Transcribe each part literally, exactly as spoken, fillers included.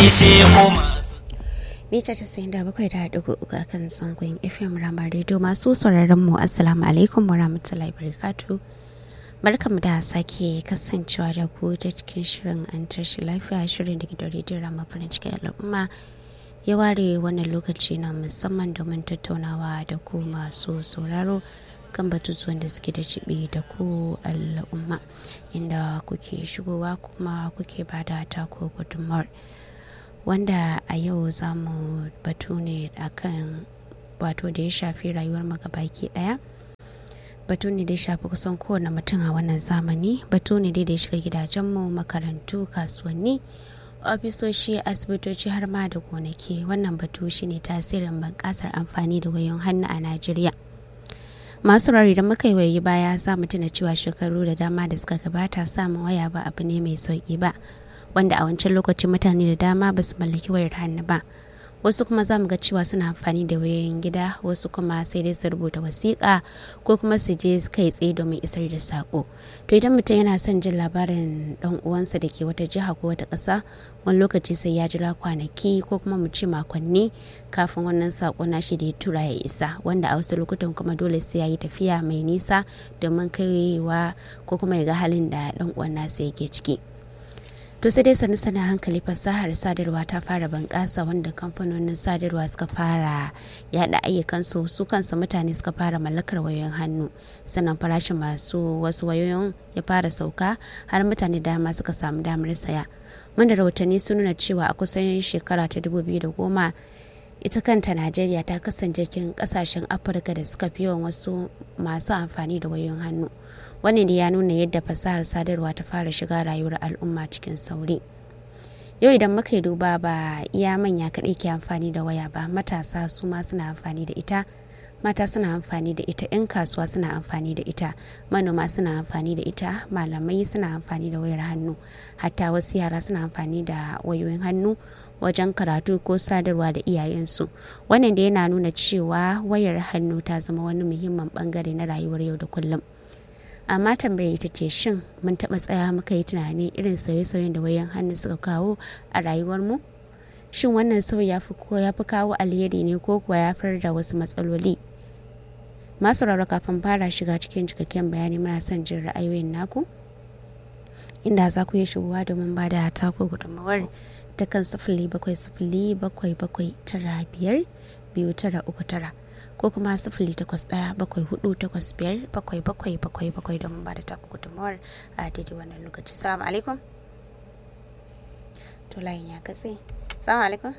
gaishe kuma mita casa'in da bakwai da ɗigo uku a kan zangon F M Ramar Radio. Masu sauraron mu assalamu alaikum wa rahmatullahi barakatuh. Barkamu da sake kasancewa da ku ta cikin shirin an tashi lafiya, shirin da gidan rediyon Rama farin cikin al'umma ya ware wannan lokaci na musamman domin tattaunawa da ku masu sauraro kan batutuwan da suke da jibi da ku al'umma, inda kuke shigowa kuma kuke bada tako gudunmawar, wanda a yau za mu batu ne akan wato da ya shafi rayuwar magabaki daya. Batu ne da ya shafi kusan kowane mutum a wannan zamani. Batu ne da ya shiga gidajenmu, makarantu, kasuwanni, ofisoshi, asibitoci har ma da gonaki. Wannan batu shi ne tasirin bunƙasar amfani da wayoyin hannu a Najeriya. Masu rari da muka yi wayoyi baya za mu tuna cewa shekaru da dama da suka gabata samun waya ba abu ne mai sauƙi ba, wanda a wancan lokacin mutane da dama ba su mallaki wayar hannu ba. Wasu kuma za mu ga cewa suna amfani da wayoyin gida, wasu kuma sai dai su rubuta wasiƙa ko kuma su je kai tsaye domin isar da saƙo. To idan mutum yana son jin labarin ɗan uwansa da ke wata jiha ko wata ƙasa, wani lokaci sai ya jira kwanaki ko kuma mu ce makonni kafin wannan saƙo nashi da ya tura ya isa, wanda a wasu lokutan kuma dole sai ya yi tafiya mai nisa domin kaiwa ko kuma ya ga halin da ɗan uwan nasa yake ciki. To sai dai sani sana hankali fasahar sadarwa ta fara bunƙasa, wanda kamfanonin sadarwa suka fara yada ayyukansu, su kansu mutane suka fara mallakar wayoyin hannu, sannan farashin masu wasu wayoyin ya fara sauka har mutane dama suka samu damar saya. Wanda rahotanni sun nuna cewa a kusan shekara ta dubu biyu da goma ita kanta Najeriya ta kasance cikin kasashen Afirka da suka fi yawan wasu masu amfani da wayoyin hannu. Wannan da ya nuna yadda fasahar sadarwa ta fara shiga rayuwar al'umma cikin sauri. Yau idan muka yi duba ba iya manya kaɗai ke amfani da waya ba, matasa su ma suna amfani da ita, mata suna amfani da ita, 'yan kasuwa suna amfani da ita, manoma suna amfani da ita, malamai suna amfani da wayar hannu, hatta wasu yara suna amfani da wayoyin hannu wajen karatu ko sadarwa da iyayensu. Wannan da yana nuna cewa wayar hannu ta zama wani muhimmin bangare na rayuwar yau da kullum. Amma tambayar ita ce, shin mun taɓa tsaya muka yi tunani irin sauye-sauyen da wayan hannu suka kawo a rayuwarmu? Shin wannan sauyi ya fi kawo alheri ne ko kuwa ya far da wasu matsaloli? Masu rarra kafin fara shiga cikin cikakken bayani muna son jin ra'ayoyin naku, inda za ku yi shigowa domin ba da tako gudunmawar ta kan sifili bakwai sifili bakwai bakwai tara biyar biyu tara uku tara. ko kuma sifili takwas ɗaya bakwai hudu takwas biyar bakwai bakwai bakwai bakwai don ba da taku gudunmawar a daidai wannan lokaci. Salamu alaikum. To layin ya katse. Salamu alaikum.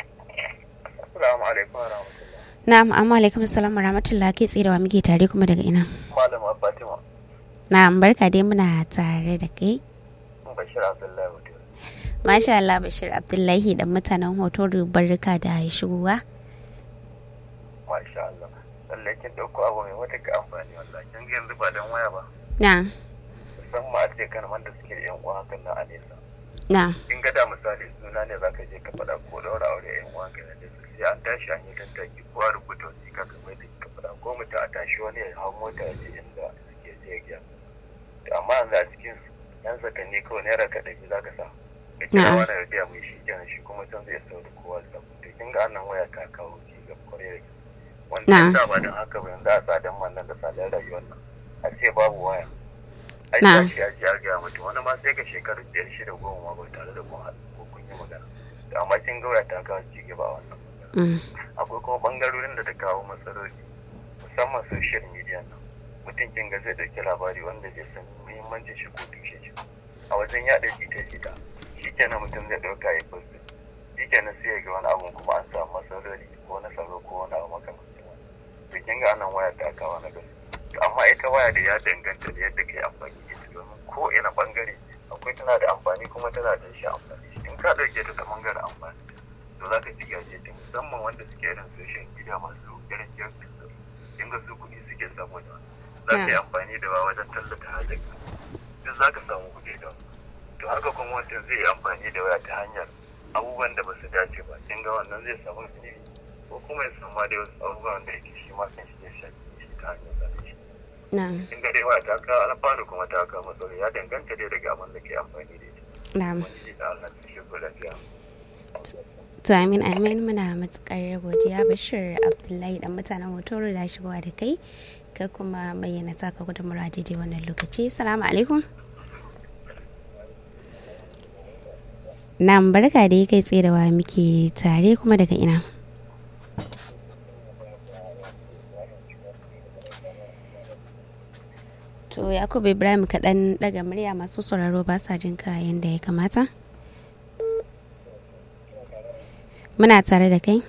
Salamu alaikum wa rahmatullah. Na'am, amma alaikum salam wa rahmatullah. Ke tsaye da wa muke tare kuma daga ina? Malama Fatima. Na'am, barka dai, muna tare da kai. Bashir Abdullahi Hotoro. Masha Allah, Bashir Abdullahi dan mutanen Hotoro, barka da shigowa. Masha Allah. Lallai kin dauko abu mai wata ka amfani wallahi. Kin ga yanzu ba dan waya ba. Na. Musamman a ce kan wanda suke yan uwa hakan na a nesa. Na. Kin ga da misali suna ne zaka je ka faɗa ko daura aure yan uwa kan da sai an tashi an yi tantaki ko a rubuta wasiƙa kamar da kika faɗa ko mutum a tashi wani ya hau mota ya je inda suke je ya to amma yanzu a cikin yan sakanni kawai naira ka ɗari zaka sa. Ka kira wani ya biya mai shi kenan shi kuma can zai sauri kowa da to kin ga annan waya ta kawo ci gaba kwarai da wannan da ba don haka ba yanzu a tsadan wannan da tsadar rayuwar nan a ce babu waya ai ta shi ya ji ya gaya mutum wani ma sai ka shekaru biyar shida goma ma ba tare da kun haɗu ko kun yi magana da amma kin ga waya ta kawo ci gaba a wannan akwai kuma bangarorin da ta kawo matsaloli musamman social media nan mutum kin ga zai ɗauki labari wanda zai san muhimmancin shi ko tushe shi a wajen yaɗa jita-jita shi kenan mutum zai ɗauka ya fuska shi kenan sai ya ga wani abun kuma an samu matsaloli ko na tsaro ko wani abu makamancin bikin ga nan waya ta kawo na gari amma ita waya da ya danganta da yadda kai amfani da ita domin ko ina bangare akwai tana da amfani kuma tana da shi amfani in ka dauke ta ta bangaren amfani to za ka ci gaje ta musamman wanda suke irin social media masu irin jan kusa in ga su kuɗi suke samu da za ka yi amfani da wa wajen tallata hajar duk za ka samu kuɗi da to haka kuma wancan zai yi amfani da waya ta hanyar abubuwan da ba su dace ba kin ga wannan zai samu kuɗi ko kuma ya samu da wasu abubuwan da yake shi ma kan shi ne shafi shi ta hanyar zane shi. In ga dai wa ta ka alfanu kuma ta ka matsala ya danganta dai daga abin da ke amfani da ita. Wani da Allah ta shi lafiya. To amin amin muna matukar godiya Bashir Abdullahi dan mutanen Hotoro da shigowa da kai ka kuma bayyana taka gudunmawa daidai wannan lokaci. Assalamu alaikum. Na'am barka da kai tsaye da wa muke tare kuma daga ina. To Yakubu Ibrahim kaɗan daga murya masu sauraro ba sa jin ka yanda ya kamata. Muna tare da kai.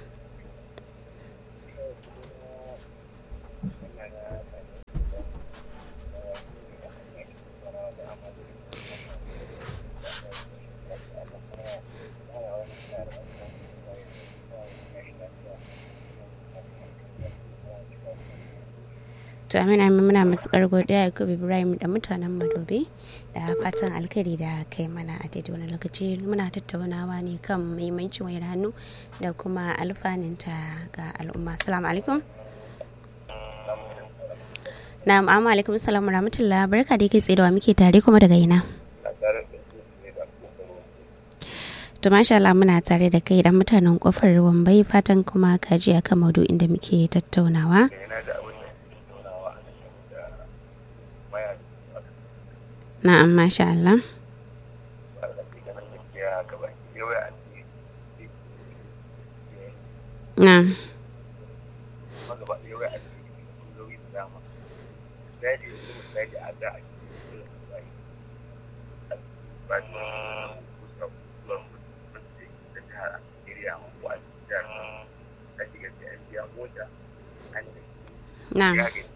To amin amin muna matukar godiya Yakubu Ibrahim da mutanen Madobe da fatan alkhairi da kai mana a daidai wani lokaci. Muna tattaunawa ne kan muhimmancin wayar hannu da kuma alfaninta ga al'umma. Assalamu alaikum. Na'am amma alaikum assalam wa rahmatullah. Barka da kai tsaye da wa muke tare kuma daga ina. To masha Allah muna tare da kai dan mutanen kofar Wambai fatan kuma kaji akan maudu'in da muke tattaunawa. Na'am masha Allah. Na'am. Na'am.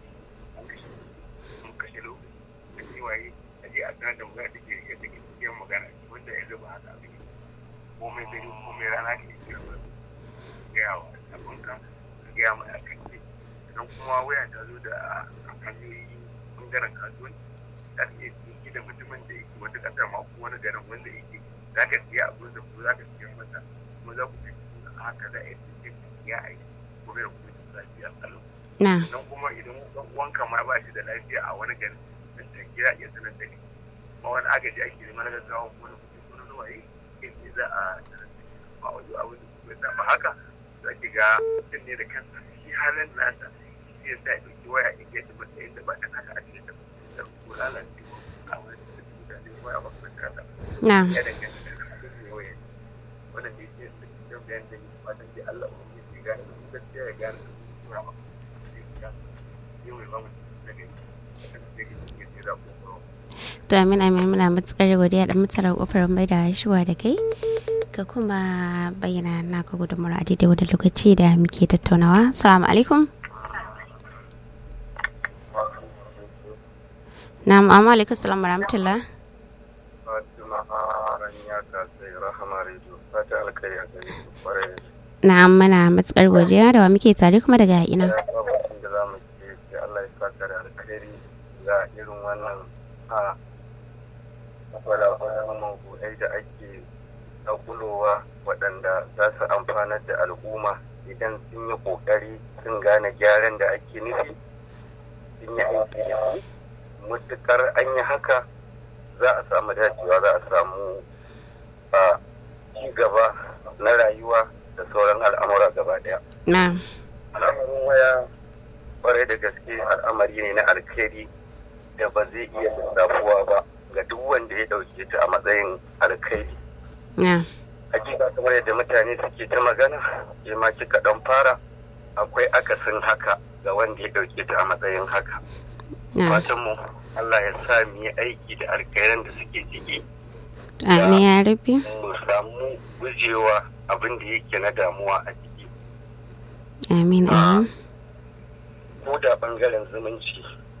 komai dare komai rana ne ke gaya wa abinka ka gaya mai akan ce idan kuma waya ta zo da hanyoyi bangaren kasuwanci za ka iya ciniki da mutumin da yake wata ƙasar ma ko wani garin wanda yake za ka siya abin da ko za ka siya masa kuma za ku ciniki a haka za a yi ciniki ya aiki ko bai kuma cin lafiya kalau idan kuma idan wanka ma ba shi da lafiya a wani garin dan take ya iya sanar da ni ma wani agaji ake neman gaggawa ko na kuɗi ko na ruwaye ne za a ba wajen abin da kuma ba haka za ki ga mutum ne da kansa shi halin nasa shi ya sa ya ɗauki waya in ya tafi da inda ba ta naka a cikin da ko lalacewa a wani da da ne waya ba kuma kasa ya danganta da abin da waya wannan ne ke da bayan da ni fatan da Allah ya yi gane da gaskiya ya gane da kuma ba yau ya ba mu da ne da ke to amin amin muna matukar godiya da mutara kofar mai da shiwa da kai ka kuma bayyana naka gudunmawar a daidai wadda lokaci da muke tattaunawa. Assalamu alaikum. Na'am amma alaikum salam wa rahmatullah. Na'am muna matukar godiya da wa muke tare kuma daga ina. da ake ɗaukulowa waɗanda za su amfanar da al'umma idan sun yi ƙoƙari sun gane gyaran da ake nufi sun yi aiki da su mutukar an yi haka za a samu dacewa za a samu a ci gaba na rayuwa da sauran al'amura gaba ɗaya. Al'amarin waya ƙwarai da gaske al'amari ne na alkhairi da ba zai iya lissafuwa ba ga duk wanda ya dauke ta a matsayin alkhairi. Hakika kamar yadda mutane suke ta magana, ke ma kika dan fara akwai akasin haka ga wanda ya dauke ta a matsayin haka. Fatan mu Allah ya sa mu yi aiki da alkhairan da suke ciki. Amin ya rabbi. Mu samu gujewa abin da yake na damuwa a ciki. Amin amin. Ko da bangaren zumunci.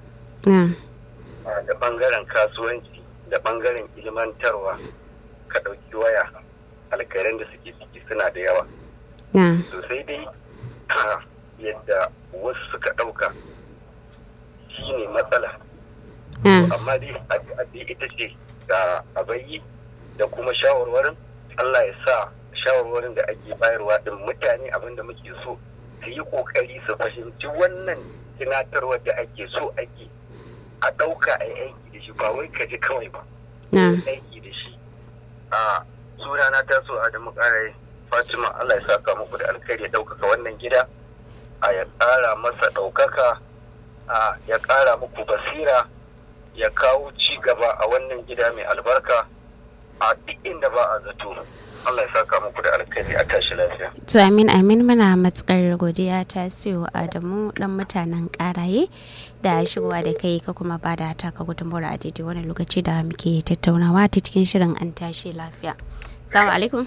Da bangaren kasuwanci. Da bangaren ilmantarwa ka ɗauki waya alkhairan da suke ciki suna da yawa. Sosai dai yadda wasu suka ɗauka shi ne matsala. Amma dai addi ita ce ga abayi da kuma shawarwarin Allah ya sa shawarwarin da ake bayarwa ɗin mutane abinda muke so su yi ƙoƙari su fahimci wannan tunatarwar da ake so ake a ɗauka a yi aiki da shi ba wai ka ji kawai ba aiki da shi a suna na taso Adamu Ƙarai Fatima Allah ya saka muku da alkhairi ya ɗaukaka wannan gida, a ya ƙara masa ɗaukaka, a ya ƙara muku basira, ya kawo ci gaba a wannan gida mai albarka a duk inda ba a zato. Allah ya saka muku da alkhairi, a tashi lafiya. To amin amin, muna matukar godiya ta siyo Adamu dan mutanen Karaye da shigowa da kai ka kuma ba da taka gudunmawar a daidai wani lokaci da muke tattaunawa ta cikin shirin an tashi lafiya. Assalamu alaikum.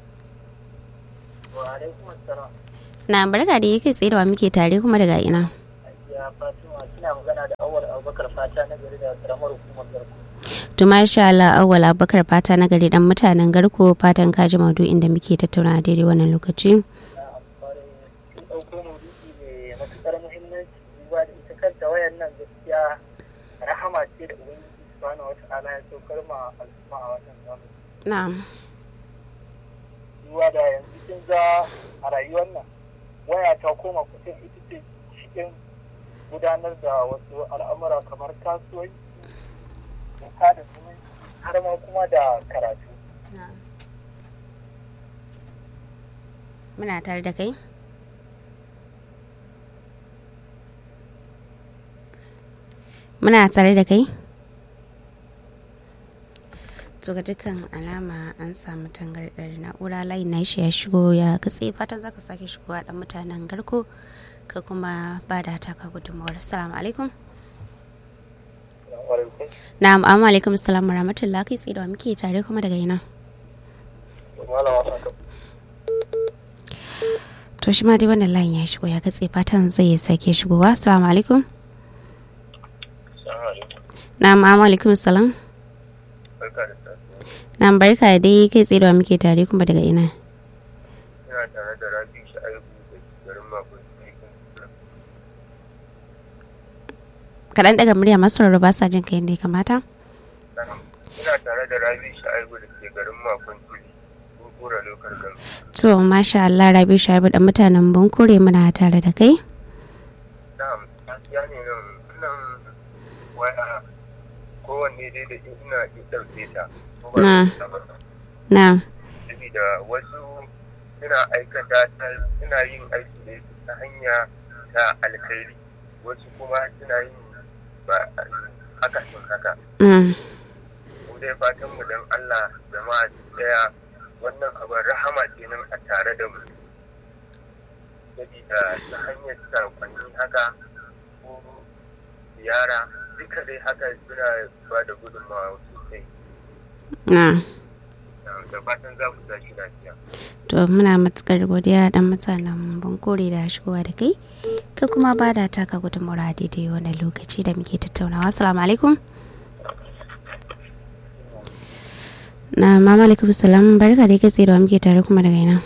Wa alaikum assalam. Na barka da yake tsaye da wa muke tare kuma daga ina. Ya Fatima kina magana da Awwal Abubakar Fata na gari da karamar hukumar Garko. To masha Allah, Awwal Abubakar Fata na gari dan mutanen Garko, fatan ka ji maudu'in da muke tattauna a daidai wannan lokaci. Na amfani kin dauko maudu'i mai matukar muhimmanci, duba da ita kanta wayan nan gaskiya rahama ce da Ubangiji Subhanahu wata'ala ya saukar ma al'umma a wannan zamani. Na'am. Duba da yanzu kin ga a rayuwar nan waya ta koma kusan ita ce cikin gudanar da wasu al'amura kamar kasuwanci, doka da zumunci, har ma kuma da karatu. Muna tare da kai? Muna tare da kai? To ga dukkan alama an samu tangardar na'ura, layi na shi ya shigo ya katse, fatan zaka sake shigowa dan mutanen Garko ka kuma ba da taka gudunmawar. Assalamu alaikum. Na'am, amma alaikum assalam wa rahmatullahi, kai tsaye da muke tare kuma daga ina. To shi ma dai wannan layin ya shigo ya katse, fatan zai sake shigowa. Assalamu alaikum. Na'am, amma alaikum assalam. Na'am, barka dai, kai tsaye da muke tare kuma daga ina. Ina tare da Rabi Shaibu da garin Makon. Kaɗan daga murya masu rarraba sa jin kai yadda ya kamata? Ina tare da Rabi Shaibu da ke garin Makon Tuli, Bunkura Lokar Gami. To, masha Allah, Rabi Shaibu da mutanen Bunkure muna tare da kai. Na'am, gaskiya ne nan nan waya kowanne dai da ina ɗauke ta. Na. Na. Saboda wasu suna aikata ta suna yin aiki ne ta hanya ta alkhairi, wasu kuma suna yin ba haka sun haka. Mu dai fatan mu dan Allah jama'a daya wannan abin rahama kenan a tare da mu. Saboda ta hanyar sakonni haka ko ziyara duka dai haka suna ba da gudunmawa sosai. Na. Da fatan za ku tashi lafiya. To muna matukar godiya dan mutanen Bunkure da shigowa da kai ka kuma ba da taka gudunmawar daidai wannan lokaci da muke tattaunawa. Assalamu alaikum. Na mama alaikum salam, barka da kai tsaye da muke tare kuma daga ina.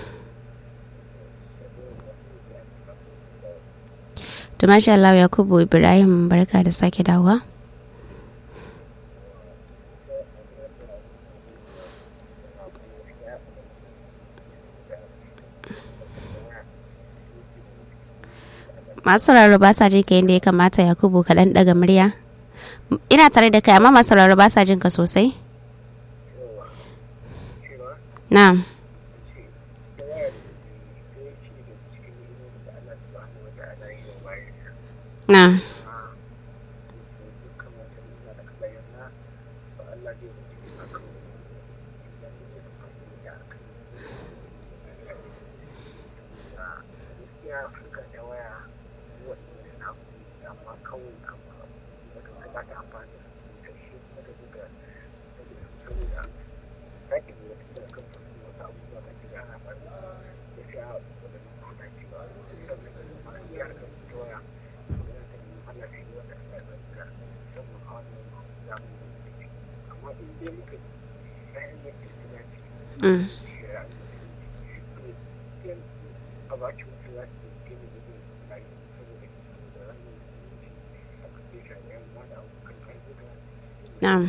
To masha Allah, Yakubu Ibrahim, barka da sake dawowa. Masu sauraro ba sa jin ka yadda ya kamata, Yakubu, kaɗan daga murya. Ina tare da kai amma masu sauraro ba sa jin ka sosai. Na'am. Na'am. Mm. Na'am.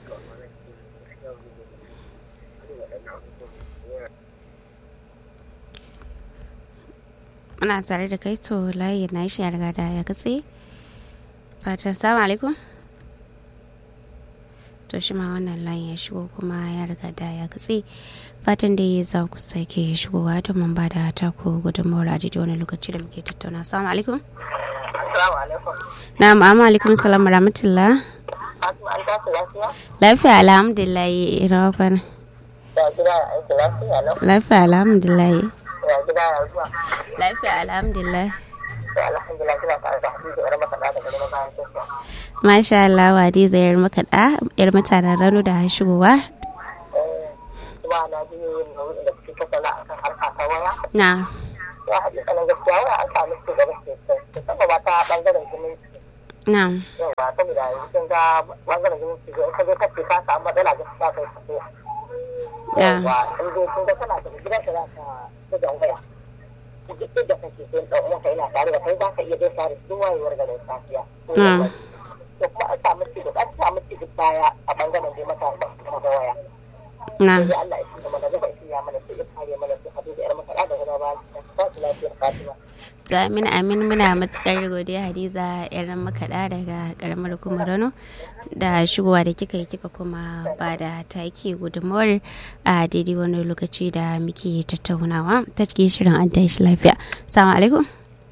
Muna tare da kai, to layi na shi ya riga da ya katse. Fatan salamu alaikum. to shi ma wannan layin ya shigo kuma ya riga da ya katse fatan da ya za ku sake shigowa domin ba da taku gudunmawar a daidai wani lokaci da muke tattauna. Assalamu alaikum. Assalamu alaikum. Na'am, amma alaikum salam wa rahmatullah. Fatima an tashi lafiya? Lafiya alhamdulillah ina kwana. Ya gida ya aiki lafiya lau? Lafiya alhamdulillah. Ya gida ya zuwa? Lafiya alhamdulillah. Ya alhamdulillah kina tare da Hadiza yar makaɗa daga garin bayan tafiya. Masha Allah Hadiza yar makaɗa yar mutanen Rano da shigowa. Kuma na ji yin nau'in da kuke tattauna akan harka ta waya. Na. Ya haɗu kanan gaskiya waya an samu su gaba sosai. Musamman ba ta ɓangaren zumunci. Na. Yawa saboda yanzu kin ga ɓangaren zumunci in ka zo ka ce ka samu matsala gaskiya kai ka yawa in dai kin ga kana da gidan da za ka buga waya duk da kake so dan uwanka yana tare da kai za ka iya dai tare duk wayewar garin safiya to kuma an samu ci duk an samu ci duk baya a bangaren dai mata da waya na Allah ya shi mana zai iya mana sai ya kare mana sai Hadiza yar maka da gaba ba ta su lafiya Fatima. To amin amin muna matukar godiya Hadiza yar makaɗa daga karamar kuma Rano da shigowa da kika yi kika kuma ba da taki gudunmawar a daidai wani lokaci da muke tattaunawa ta cikin shirin an tashi lafiya. Assalamu alaikum.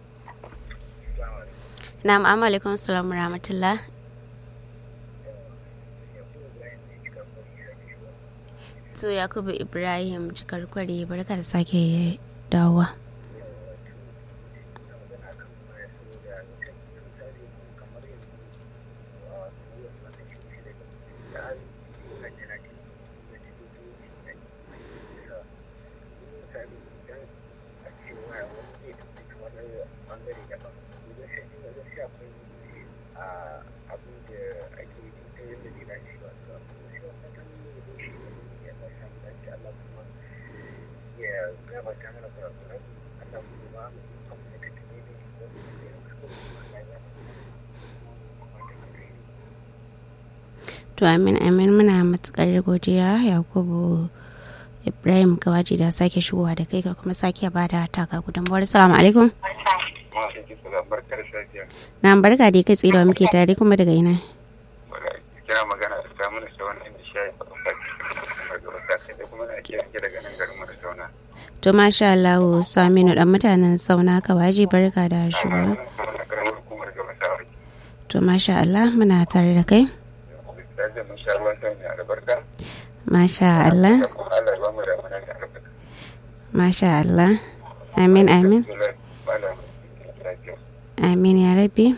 Na'am, amma alaikum assalamu rahmatullah. To Yakubu Ibrahim cikar kwari barka da sake dawowa. To amin amin muna matukar godiya Yakubu Ibrahim Kawaji da sake shigowa da kai ka kuma sake ba da taka gudunmawar. Assalamu alaikum. Na barka da kai tsaye da muke tare kuma daga ina. Kira magana da samun da sauran inda shayi a kan da kuma na kira daga nan garin mara sauna. To masha Allah Saminu dan mutanen Sauna Kawaji barka da shigowa. To masha Allah muna tare da kai. Masha Allah. Masha Allah. Amin amin. Amin ya Rabbi.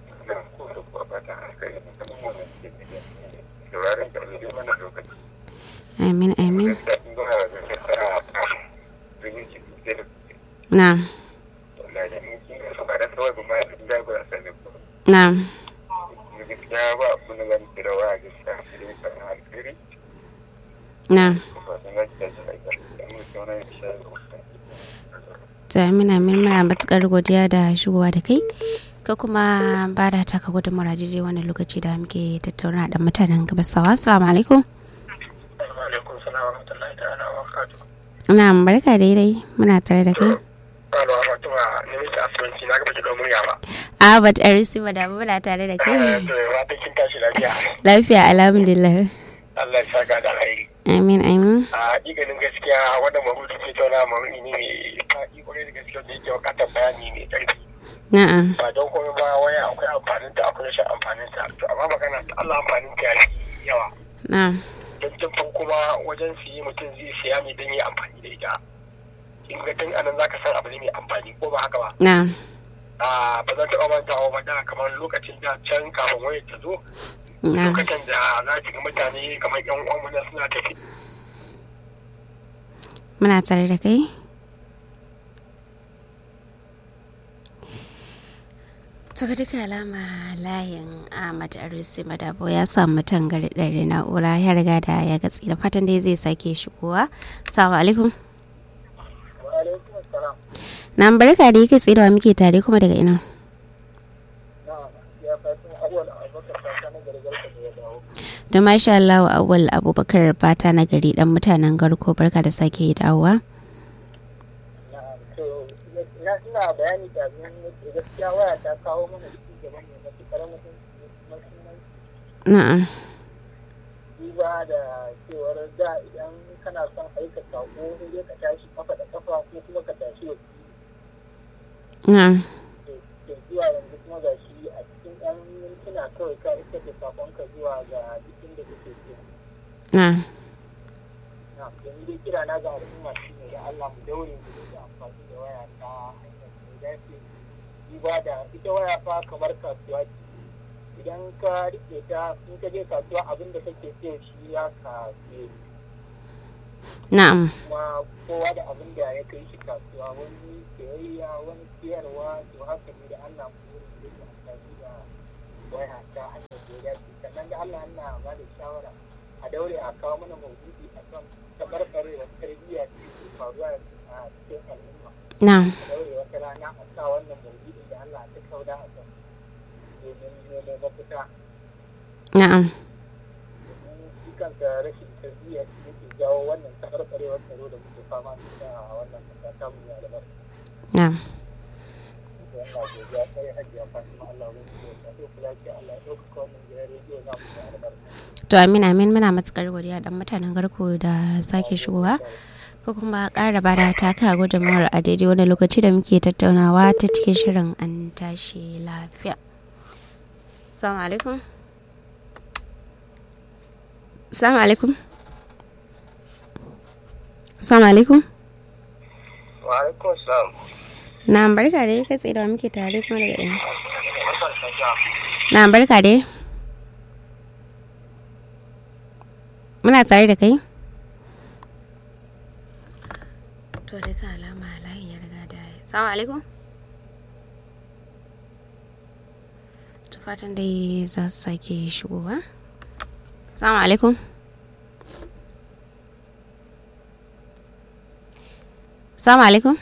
Amin amin. Na. Na. Na. Ta amina min muna matukar godiya da shigowa da kai ka kuma ba da taka gudunmawar jije wannan lokaci da muke tattauna da mutanen gabasawa. Assalamu alaikum. Alaikum salam wa rahmatullahi ta'ala wa barakatuh. Na barka daidai muna tare da kai. Alwa Fatima ne miki asubanci na gaba ki domin ya ba. A ba ta risi ba da muna tare da kai. To wata kin tashi lafiya. Lafiya alhamdulillah. Allah ya saka da alheri. Amin amin. A iganin gaskiya wannan mabudu ce tauna mawuni ne mai faɗi kwarai da gaskiya da yake wakatar bayani mai ƙarfi. Na'am. Ba don komai ba waya akwai amfanin ta akwai rashin amfanin ta to amma magana ta Allah amfanin ta yayi yawa. Na'am. Don tun kuma wajen siyi mutum zai siya ne don yi amfani da ita. In ga tun anan zaka san abu ne mai amfani ko ba haka ba. Na'am. A ba zan taɓa mantawa ba da kamar lokacin da can kafin wayar ta zo. Lokacin da za ki ga mutane kamar yan uwan mu suna tafi. Muna tare da kai. To ga duka alama layin Ahmad Arusi Madabo ya samu tangar ɗari na'ura ya riga da ya gatsi da fatan dai zai sake shigowa. Assalamu alaikum. Wa alaikum assalam. Na barka da yake tsidawa muke tare kuma daga ina. Da masha Allah wa awwal Abubakar fata na gari dan mutanen Garko barka da sake yi dawowa. Na ina bayani da gaskiya waya ta kawo mana ci gaba ne na fitarar mutum. Na'am. duba da cewar da idan kana son aika sako sai ka tashi kafa da kafa ko kuma ka tashi wa na da zuwa yanzu kuma ga shi a cikin ɗan mintuna kawai ka isa da sakonka zuwa ga jikin da kake so. na Na yanzu dai kira na ga al'umma shi ne da Allah mu daure mu dinga amfani da waya ta hanyar da dace. Duba da ita waya fa kamar kasuwa ce. Idan ka rike ta in ka je kasuwa abin da kake so shi ya ka siye. na'am Kuma kowa da abin da ya kai shi kasuwa wani sayayya wani siyarwa to haka ne da Allah mu yi da amfani da waya ta hanyar da ya dace. Sannan da Allah ina ba da shawara a daure a kawo mana maudu'i a kan tabarbarewar tarbiyya da ke faruwa a cikin al'umma. na A daure wata rana a sa wannan maudu'in da Allah ta kauda a kan domin nemo mafita. na'am Domin shi kansa rashin tarbiyya shi yake jawo wannan tabarbarewar tsaro da muke fama da ita a wannan kasa ta mu ya albarka. na'am Allah godiya sai hajiya Fatima Allah ya rubuta ta to kula ki Allah ya dauka wannan gidan rediyo na mu ya albarka. to amin amin muna matukar godiya dan mutanen garko da sake shigowa ko kuma ƙara bada taka gudunmawar a daidai wani lokaci da muke tattaunawa ta cikin shirin an tashi lafiya. Assalamu alaikum. Assalamu alaikum. Assalamu alaikum. Wa alaikum salam. Na barka dai kai tsaye da muke tare kuma daga ina. Na barka dai. Muna tare da kai. To da ka alama layin ya riga da ya. Assalamu alaikum. To fatan dai za su sake shigowa. Assalamu alaikum. Assalamu alaikum.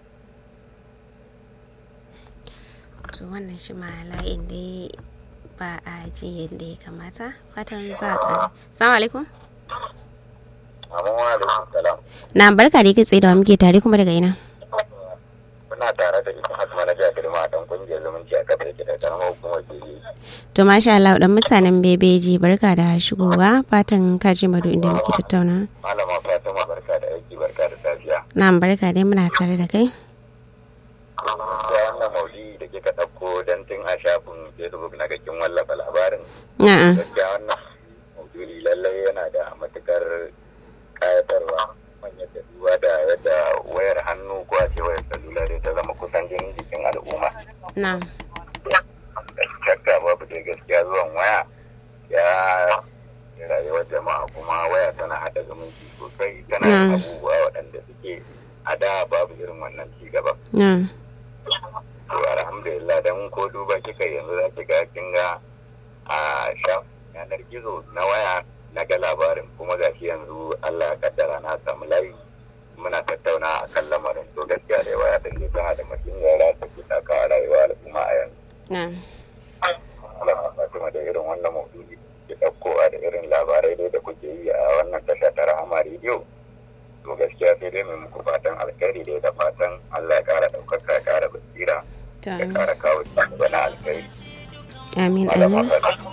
To wannan shi ma layin dai ba a ji yadda ya kamata. Fatan za a ƙare. Assalamu alaikum. Amma wa alaikum salam. Na barka da kai tsaye da muke tare kuma daga ina. Muna tare da ita Hasma na jiya girma dan kungiyar zumunci a kafa yake da karamar hukumar Bebeji. To masha Allah dan mutanen Bebeji barka da shigowa fatan ka ji madu inda muke tattauna. Malama Fatima barka da aiki barka da safiya. Na barka dai muna tare da kai. Ya wannan maudi da kika ɗauko don tun a shafin Facebook na gakin wallafa labarin. A'a. Gaskiya wannan maudi lallai yana da matukar kayatarwa manyan da duba da yadda wayar hannu ko a ce wayar salula dai ta zama kusan jinin jikin al'umma. Na. Shakka babu da gaskiya zuwan waya ya rayuwar jama'a kuma waya tana haɗa zumunci sosai tana yin abubuwa waɗanda suke a da babu irin wannan ci gaba. Na. To alhamdulillah dan ko duba kika yanzu za ki ga kin ga a shaf yanar gizo na waya na ga labarin kuma gashi yanzu Allah ya kaddara na samu layi muna tattauna a kan lamarin to gaskiya da waya da ke tana da muhimmiyar rawa ta ke taka a rayuwa al'umma a yanzu. Na. Allah Fatima da irin wannan maudu'i ke ɗaukowa da irin labarai dai da kuke yi a wannan tasha ta Rahama rediyo to gaskiya sai dai mai muku fatan alkhairi dai da fatan Allah ya ƙara ɗaukaka ya ƙara basira ya ƙara kawo ci gaba na alkhairi. Amin amin.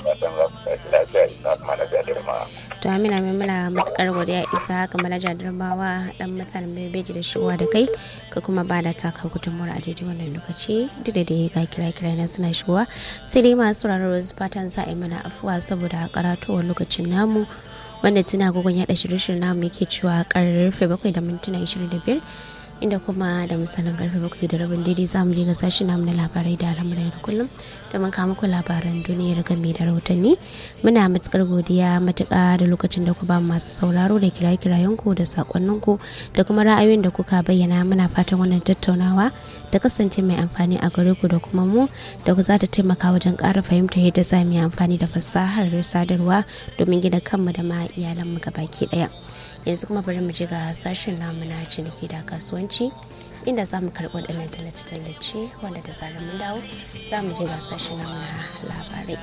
To amin amin muna matukar godiya isa ga manaja Darbawa dan mutanen Bebeji da shigowa da kai ka kuma ba da taka gudunmuwar a daidai wannan lokaci duk da dai ga kira kira na suna shigowa sai dai masu sauraron fatan za a yi mana afuwa saboda karatuwar lokacin namu wanda tuna gogon yaɗa shirye-shiryen namu yake cewa karfe bakwai da mintuna ashirin da biyar inda kuma da misalin karfe bakwai da rabin daidai za mu je ga sashi namu na labarai da al'amuran da kullum domin kawo muku labaran duniyar game da rahotanni muna matukar godiya matuƙa da lokacin da ku ba masu sauraro da kiraye-kirayenku da sakonninku da kuma ra'ayoyin da kuka bayyana muna fatan wannan tattaunawa ta kasance mai amfani a gare ku da kuma mu da ku za ta taimaka wajen ƙara fahimtar yadda za mu yi amfani da fasahar sadarwa domin gina kanmu da ma iyalanmu gabaki ɗaya. Yanzu kuma bari mu ji ga sashen namu na ciniki da kasuwanci inda za mu karɓi waɗannan tallace-tallace wanda da zarar mun dawo za mu ji ga sashen namu na labarai.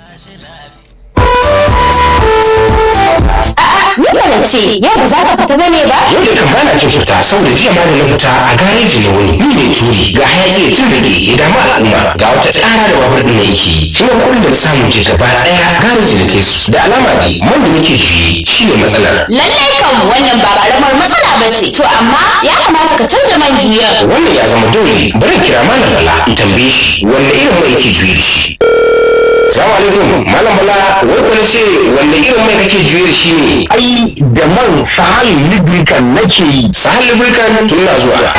Nuna ce, yau ba za ka fita bane ba? Yau da kan bana cin fita saboda jiya ma da na fita a gareji na wuni. Ni ne turi ga hayaki ya turrike ya damu al'umma ga wata ƙara da babur ɗin yake shi ne kullum da samun je gaba ɗaya garaji da kai su da alama dai man da nake juye shi ne matsalar. Lallai kan wannan ba ƙaramar matsala ba ce to amma ya kamata ka canza man juyar. Wannan ya zama dole bari kira malam Bala in tambaye shi wanne irin mai yake juye da shi. Salamu alaikum malam Bala wai kuna ce wanne irin mai kake juye da shi ne? Ai da man Sahal Lubricant nake yi. Sahal Lubricant tun na zuwa.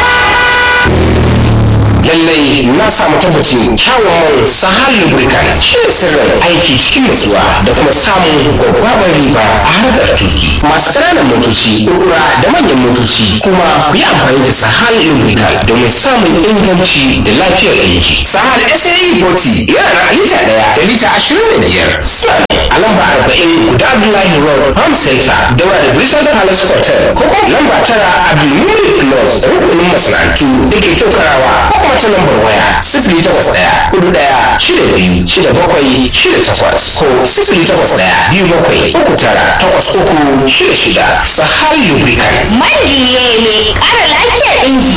Lallai na samu tabbacin kyawun Sahal Lubricant shi ne sirrin aiki cikin nutsuwa da kuma samun gwaggwabar riba a harkar tuki. Masu ƙananan motoci, kurkura da manyan motoci kuma ku yi amfani da Sahal Lubricant domin samun inganci da lafiyar aiki. Sahal S A E forty yana da lita ɗaya da lita ashirin da biyar. Suna a lamba arba'in guda Abdullahi Road, Farm Center, daura da Bristol Palace Hotel, ko kuma lamba tara Abdulmumin Close, rukunin masana'antu da ke tokarawa, ko kuma ta lambar waya sifili takwas ɗaya hudu ɗaya shida biyu shida bakwai shida takwas ko sifili takwas ɗaya biyu bakwai uku tara takwas uku shida shida. Sahal Lubricant. Man juye mai ƙara lafiyar inji.